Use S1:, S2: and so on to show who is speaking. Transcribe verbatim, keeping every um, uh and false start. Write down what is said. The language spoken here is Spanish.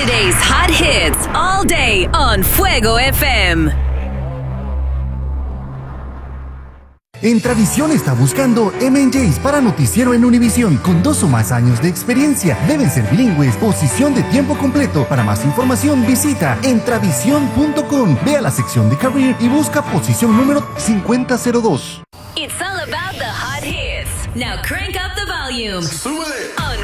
S1: Today's hot hits all day on Fuego F M.
S2: En Tradición está buscando M and J's para noticiero en Univisión con dos o más años de experiencia. Deben ser bilingües, posición de tiempo completo. Para más información visita entradición punto com. Ve a la sección de Career y busca posición número cincuenta cero dos.
S1: It's all about the hot hits. Now crank up the volume.
S3: ¡Súbele!
S1: On